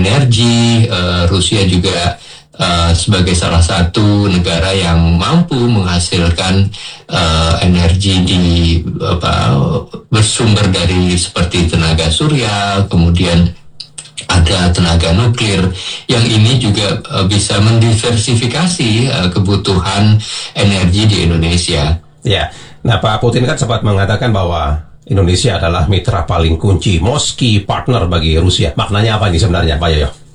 energi. Rusia juga sebagai salah satu negara yang mampu menghasilkan energi bersumber dari seperti tenaga surya, kemudian ada tenaga nuklir, yang ini juga bisa mendiversifikasi kebutuhan energi di Indonesia. Ya, nah Pak Putin kan sempat mengatakan bahwa Indonesia adalah mitra paling kunci, most key partner bagi Rusia. Maknanya apa ini sebenarnya, Pak Yoyo?